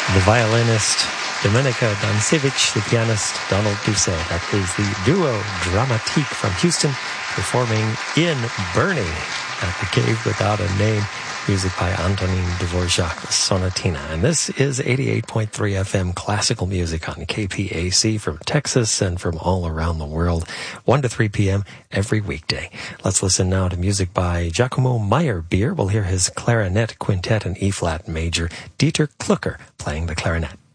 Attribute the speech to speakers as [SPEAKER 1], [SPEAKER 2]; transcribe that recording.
[SPEAKER 1] The violinist Domenica Dancevich, the pianist Donald Doucet. That is the Duo Dramatique from Houston performing in Bernie at the Cave Without a Name. Music by Antonin Dvorak, the Sonatina. And this is 88.3 FM classical music on KPAC from Texas and from all around the world, 1 to 3 p.m. every weekday. Let's listen now to music by Giacomo Meyerbeer. We'll hear his clarinet quintet in E-flat major, Dieter Klucker playing the clarinet.